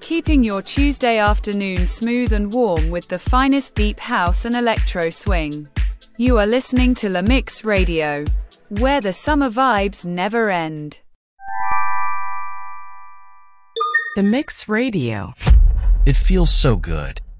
keeping your Tuesday afternoon smooth and warm with the finest deep house and electro swing. You are listening to La Mix Radio, where the summer vibes never end. The Mix Radio. It feels so good.